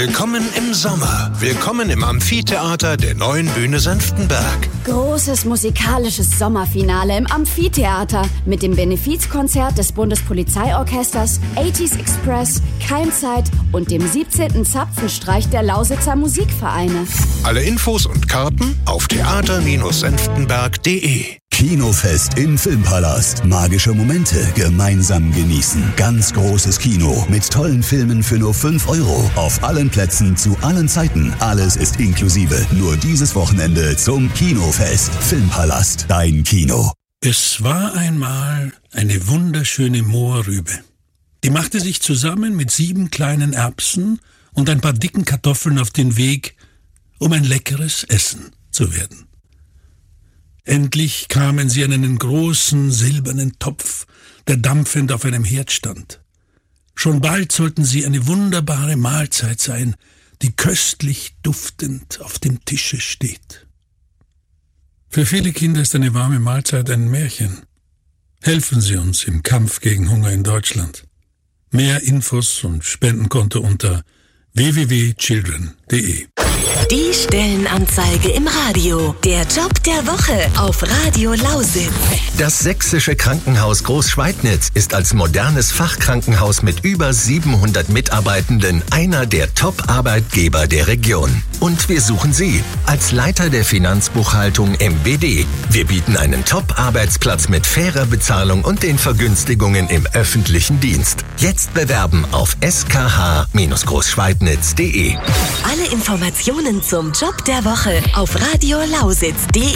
Willkommen im Sommer. Willkommen im Amphitheater der neuen Bühne Senftenberg. Großes musikalisches Sommerfinale im Amphitheater mit dem Benefizkonzert des Bundespolizeiorchesters, 80s Express, Keimzeit und dem 17. Zapfenstreich der Lausitzer Musikvereine. Alle Infos und Karten auf theater-senftenberg.de. Kinofest im Filmpalast. Magische Momente gemeinsam genießen. Ganz großes Kino mit tollen Filmen für nur 5 €. Auf allen Plätzen zu allen Zeiten. Alles ist inklusive. Nur dieses Wochenende zum Kinofest. Filmpalast, dein Kino. Es war einmal eine wunderschöne Mohrrübe. Die machte sich zusammen mit 7 kleinen Erbsen und ein paar dicken Kartoffeln auf den Weg, um ein leckeres Essen zu werden. Endlich kamen sie an einen großen silbernen Topf, der dampfend auf einem Herd stand. Schon bald sollten sie eine wunderbare Mahlzeit sein, die köstlich duftend auf dem Tische steht. Für viele Kinder ist eine warme Mahlzeit ein Märchen. Helfen Sie uns im Kampf gegen Hunger in Deutschland. Mehr Infos und Spendenkonto unter www.children.de. Die Stellenanzeige im Radio. Der Job der Woche auf Radio Lausitz. Das Sächsische Krankenhaus Großschweidnitz ist als modernes Fachkrankenhaus mit über 700 Mitarbeitenden einer der Top-Arbeitgeber der Region. Und wir suchen Sie als Leiter der Finanzbuchhaltung MBD. Wir bieten einen Top-Arbeitsplatz mit fairer Bezahlung und den Vergünstigungen im öffentlichen Dienst. Jetzt bewerben auf skh-großschweidnitz.de. Alle Informationen zum Job der Woche auf radiolausitz.de.